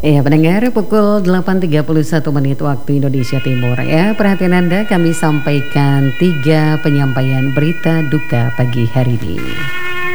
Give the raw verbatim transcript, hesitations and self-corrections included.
Iya pendengar, pukul delapan tiga puluh satu menit waktu Indonesia Timur ya. Perhatian Anda, kami sampaikan tiga penyampaian berita duka pagi hari ini.